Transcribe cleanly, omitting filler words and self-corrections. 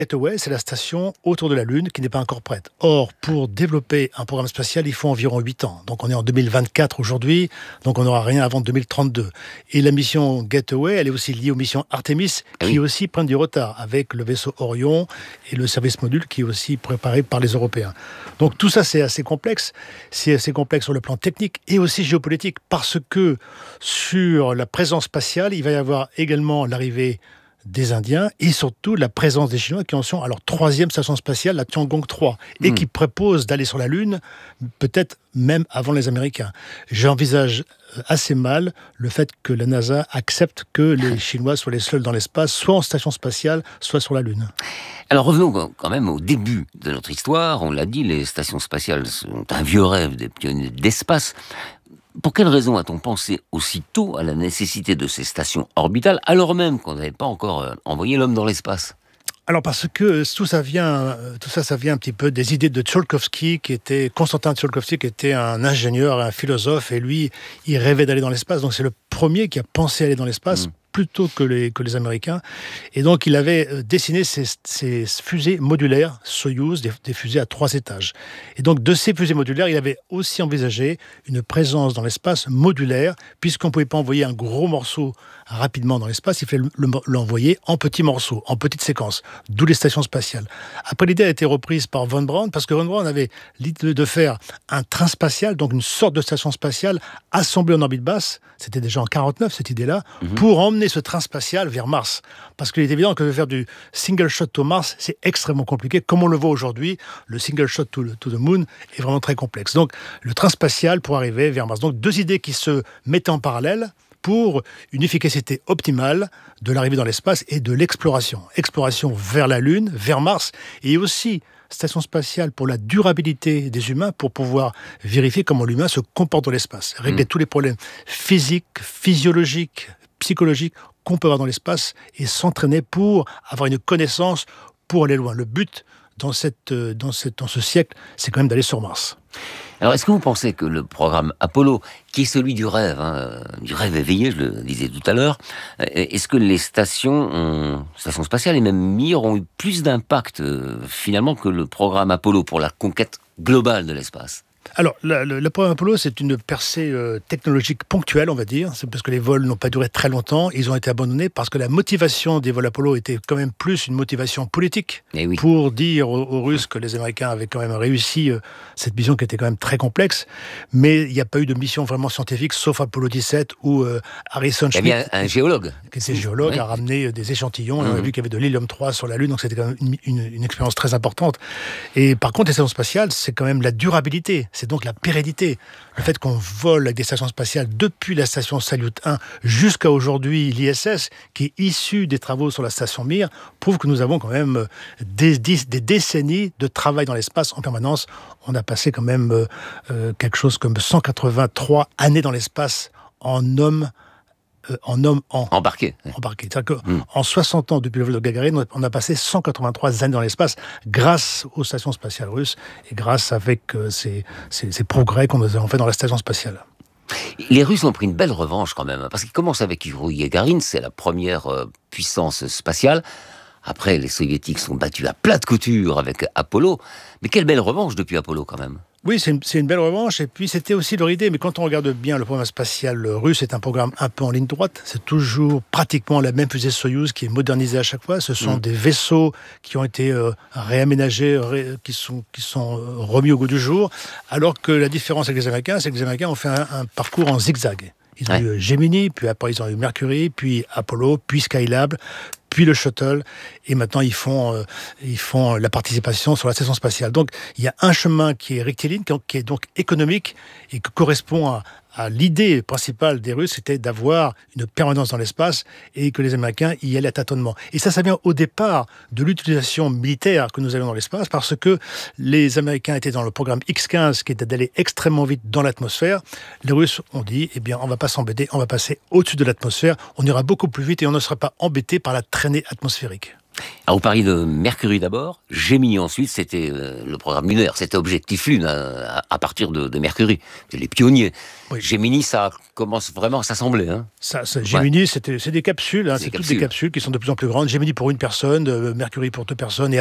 Gateway, c'est la station autour de la Lune qui n'est pas encore prête. Or, pour développer un programme spatial, il faut environ 8 ans. Donc on est en 2024 aujourd'hui, donc on n'aura rien avant 2032. Et la mission Gateway, elle est aussi liée aux missions Artemis, qui aussi prennent du retard, avec le vaisseau Orion et le service module qui est aussi préparé par les Européens. Donc tout ça, c'est assez complexe. C'est assez complexe sur le plan technique et aussi géopolitique, parce que sur la présence spatiale, il va y avoir également l'arrivée des Indiens et surtout la présence des Chinois qui en sont à leur 3e station spatiale, la Tiangong 3, et qui proposent d'aller sur la Lune, peut-être même avant les Américains. J'envisage assez mal le fait que la NASA accepte que les Chinois soient les seuls dans l'espace, soit en station spatiale, soit sur la Lune. Alors revenons quand même au début de notre histoire. On l'a dit, les stations spatiales sont un vieux rêve des pionniers d'espace. Pour quelle raison a-t-on pensé aussitôt à la nécessité de ces stations orbitales, alors même qu'on n'avait pas encore envoyé l'homme dans l'espace ? Alors parce que tout ça vient un petit peu des idées de Konstantin Tsiolkovsky, qui était un ingénieur, un philosophe, et lui, il rêvait d'aller dans l'espace. Donc c'est le premier qui a pensé à aller dans l'espace, plutôt que les Américains. Et donc, il avait dessiné ces fusées modulaires, Soyouz, des fusées à 3 étages. Et donc, de ces fusées modulaires, il avait aussi envisagé une présence dans l'espace modulaire, puisqu'on ne pouvait pas envoyer un gros morceau rapidement dans l'espace, il fallait l'envoyer en petits morceaux, en petites séquences, d'où les stations spatiales. Après, l'idée a été reprise par von Braun, parce que von Braun avait l'idée de faire un train spatial, donc une sorte de station spatiale assemblée en orbite basse, c'était déjà en 1949 cette idée-là, pour emmener ce train spatial vers Mars. Parce qu'il est évident que de faire du single shot to Mars, c'est extrêmement compliqué. Comme on le voit aujourd'hui, le single shot to the moon est vraiment très complexe. Donc, le train spatial pour arriver vers Mars. Donc, 2 idées qui se mettent en parallèle pour une efficacité optimale de l'arrivée dans l'espace et de l'exploration. Exploration vers la Lune, vers Mars, et aussi station spatiale pour la durabilité des humains, pour pouvoir vérifier comment l'humain se comporte dans l'espace, régler tous les problèmes physiques, physiologiques, psychologiques qu'on peut avoir dans l'espace et s'entraîner pour avoir une connaissance pour aller loin. Le but dans ce siècle, c'est quand même d'aller sur Mars. Alors, est-ce que vous pensez que le programme Apollo, qui est celui du rêve éveillé, je le disais tout à l'heure, est-ce que les stations spatiales et même Mir ont eu plus d'impact finalement que le programme Apollo pour la conquête globale de l'espace ? Alors, le programme Apollo, c'est une percée technologique ponctuelle, on va dire. C'est parce que les vols n'ont pas duré très longtemps. Ils ont été abandonnés parce que la motivation des vols Apollo était quand même plus une motivation politique, pour dire aux Russes que les Américains avaient quand même réussi cette mission qui était quand même très complexe. Mais il n'y a pas eu de mission vraiment scientifique, sauf Apollo 17 où Harrison Schmitt, il y avait un géologue, qui était géologue, a ramené des échantillons. Et on a vu qu'il y avait de l'hélium-3 sur la Lune, donc c'était quand même une expérience très importante. Et par contre, les stations spatiales, c'est quand même la durabilité. C'est donc la pérennité. Le fait qu'on vole avec des stations spatiales depuis la station Salyut 1 jusqu'à aujourd'hui, l'ISS, qui est issu des travaux sur la station Mir, prouve que nous avons quand même des décennies de travail dans l'espace en permanence. On a passé quand même quelque chose comme 183 années dans l'espace en homme embarqué. C'est-à-dire qu'en 60 ans, depuis le vol de Gagarine, on a passé 183 années dans l'espace grâce aux stations spatiales russes et grâce avec ces progrès qu'on a fait dans la station spatiale. Les Russes ont pris une belle revanche quand même, parce qu'ils commencent avec Yuri Gagarin, c'est la première puissance spatiale. Après, les Soviétiques sont battus à plat de couture avec Apollo. Mais quelle belle revanche depuis Apollo quand même. Oui, c'est une belle revanche, et puis c'était aussi leur idée. Mais quand on regarde bien le programme spatial russe, c'est un programme un peu en ligne droite. C'est toujours pratiquement la même fusée Soyouz qui est modernisée à chaque fois. Ce sont des vaisseaux qui ont été réaménagés, qui sont remis au goût du jour. Alors que la différence avec les Américains, c'est que les Américains ont fait un parcours en zigzag. Ils ont eu Gemini, puis après ils ont eu Mercury, puis Apollo, puis Skylab, puis le shuttle, et maintenant ils font la participation sur la station spatiale. Donc il y a un chemin qui est rectiligne, qui est donc économique, et qui correspond à l'idée principale des Russes, c'était d'avoir une permanence dans l'espace, et que les Américains y allaient à tâtonnement. Et ça vient au départ de l'utilisation militaire que nous avions dans l'espace, parce que les Américains étaient dans le programme X-15, qui était d'aller extrêmement vite dans l'atmosphère. Les Russes ont dit, eh bien, on ne va pas s'embêter, on va passer au-dessus de l'atmosphère, on ira beaucoup plus vite, et on ne sera pas embêté par la traînée atmosphérique. Alors, vous parliez de Mercury d'abord, Gemini ensuite, c'était le programme lunaire, c'était Objectif Lune à partir de Mercury. C'est les pionniers. Oui. Gemini, ça commence vraiment à s'assembler. Hein. Gemini, c'est des capsules, C'est c'est toutes des capsules qui sont de plus en plus grandes. Gemini pour une personne, Mercury pour 2 personnes, et